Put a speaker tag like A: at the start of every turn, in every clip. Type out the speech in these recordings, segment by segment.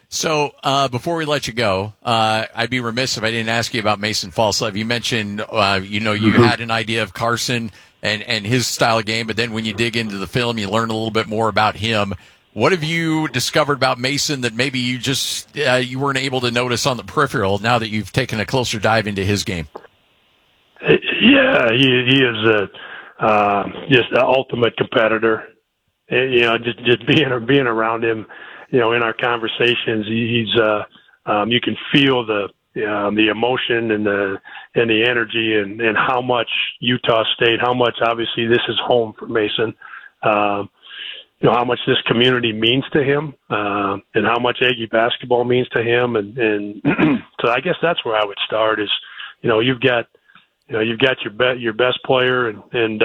A: So before we let you go, I'd be remiss if I didn't ask you about Mason Falslev. You mentioned, you had an idea of Carson and his style of game, but then when you dig into the film, you learn a little bit more about him. What have you discovered about Mason that maybe you just you weren't able to notice on the peripheral now that you've taken a closer dive into his game?
B: Yeah, he is just an ultimate competitor. Just being around him, in our conversations, he's you can feel the emotion and the energy and how much Utah State, how much obviously this is home for Mason. How much this community means to him, and how much Aggie basketball means to him, and so I guess that's where I would start. Is you've got your best player and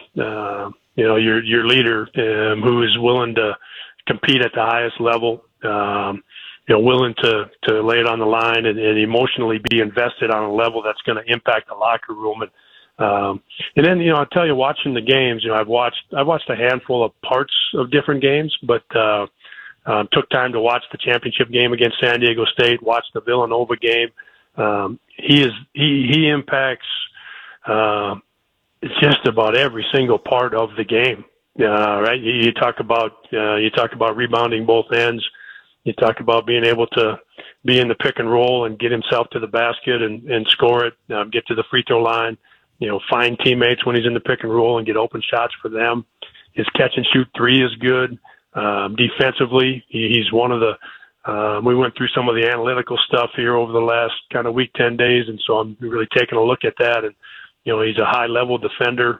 B: your leader who is willing to compete at the highest level, willing to lay it on the line and emotionally be invested on a level that's going to impact the locker room. And then, I'll tell you, watching the games, I've watched a handful of parts of different games, but took time to watch the championship game against San Diego State, watch the Villanova game. He impacts just about every single part of the game. Right? You talk about rebounding both ends. You talk about being able to be in the pick and roll and get himself to the basket and score it, get to the free throw line. Find teammates when he's in the pick and roll and get open shots for them. His catch and shoot three is good. Defensively, he's one of the. We went through some of the analytical stuff here over the last kind of week, 10 days, and so I'm really taking a look at that. And he's a high level defender.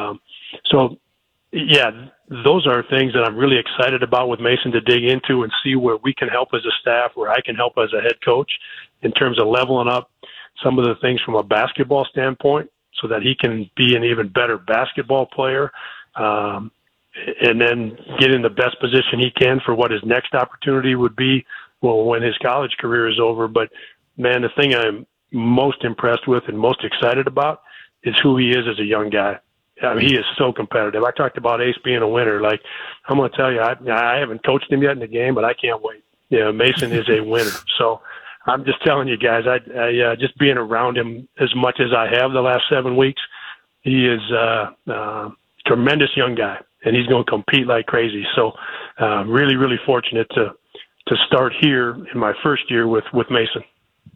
B: So yeah, those are things that I'm really excited about with Mason to dig into and see where we can help as a staff, where I can help as a head coach in terms of leveling up some of the things from a basketball standpoint, so that he can be an even better basketball player, and then get in the best position he can for what his next opportunity would be, when his college career is over. But, man, the thing I'm most impressed with and most excited about is who he is as a young guy. I mean, he is so competitive. I talked about Ace being a winner. Like, I'm going to tell you, I haven't coached him yet in the game, but I can't wait. Mason is a winner. So I'm just telling you guys, I just being around him as much as I have the last 7 weeks, he is a tremendous young guy, and he's going to compete like crazy. So really, really fortunate to start here in my first year with Mason.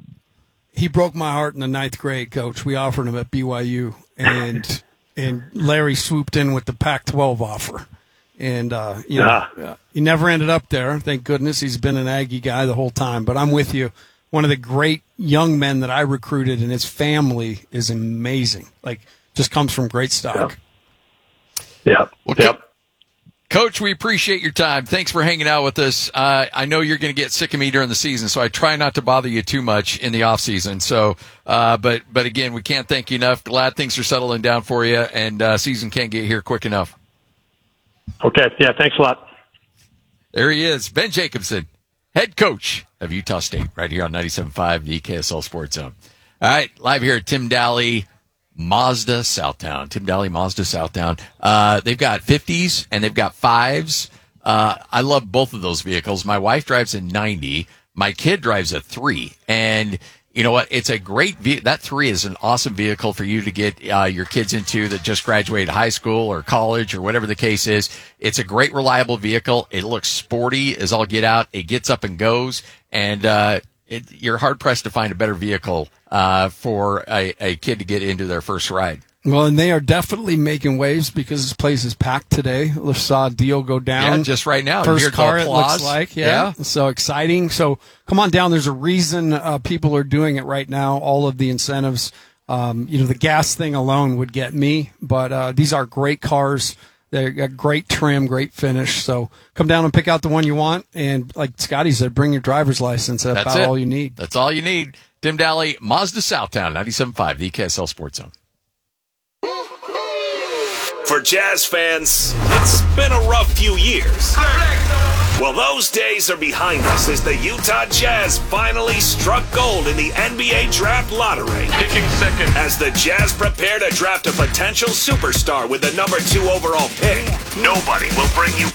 C: He broke my heart in the 9th grade, Coach. We offered him at BYU, and Larry swooped in with the Pac-12 offer. And, he never ended up there. Thank goodness. He's been an Aggie guy the whole time. But I'm with you. One of the great young men that I recruited, and his family is amazing. Like, just comes from great stock.
B: Yep.
A: Coach, we appreciate your time. Thanks for hanging out with us. I know you're going to get sick of me during the season, so I try not to bother you too much in the off season. So, but again, we can't thank you enough. Glad things are settling down for you, and season can't get here quick enough.
B: Okay. Yeah. Thanks a lot.
A: There he is, Ben Jacobson, head coach of Utah State, right here on 97.5, the KSL Sports Zone. All right, live here at Tim Dahle Mazda Southtown. Tim Dahle Mazda Southtown. They've got 50s and they've got 5s. I love both of those vehicles. My wife drives a 90. My kid drives a 3. And you know what? It's a great that 3 is an awesome vehicle for you to get your kids into that just graduated high school or college or whatever the case is. It's a great, reliable vehicle. It looks sporty as all get out. It gets up and goes. And you're hard-pressed to find a better vehicle for a kid to get into their first ride.
C: Well, and they are definitely making waves because this place is packed today. We saw a deal go down.
A: Yeah, just right now.
C: First car, it looks like. Yeah. So exciting. So come on down. There's a reason people are doing it right now. All of the incentives. The gas thing alone would get me. But these are great cars. They got great trim, great finish. So come down and pick out the one you want. And like Scotty said, bring your driver's license. That's about all you need.
A: That's all you need. Tim Dahle, Mazda Southtown, 97.5, the KSL Sports Zone.
D: For Jazz fans, it's been a rough few years. Well, those days are behind us as the Utah Jazz finally struck gold in the NBA Draft Lottery.
E: Picking second.
D: As the Jazz prepare to draft a potential superstar with the number 2 overall pick, nobody will bring you